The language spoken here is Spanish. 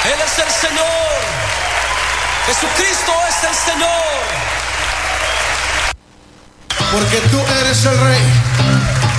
Él es el Señor. Jesucristo es el Señor. Porque tú eres el Rey.